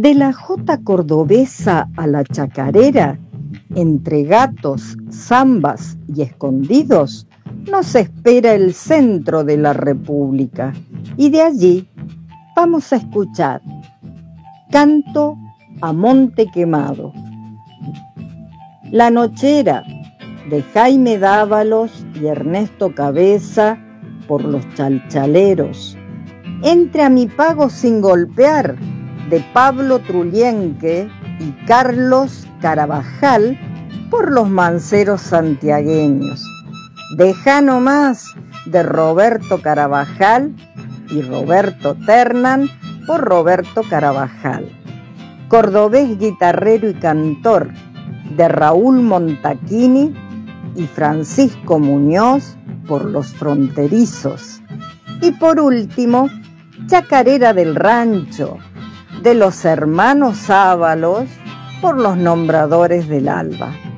De la jota cordobesa a la chacarera, entre gatos, zambas y escondidos, nos espera el centro de la República. Y de allí vamos a escuchar Canto a Monte Quemado. La Nochera, de Jaime Dávalos y Ernesto Cabeza, por los chalchaleros. Entre a mi pago sin golpear, de Pablo Trulienque y Carlos Carabajal, por los manceros santiagueños. Deja nomás, de Roberto Carabajal y Roberto Ternan, por Roberto Carabajal. Cordobés guitarrero y cantor, de Raúl Montaquini y Francisco Muñoz, por los fronterizos. Y por último, chacarera del rancho, de los hermanos Ábalos, por los nombradores del alba.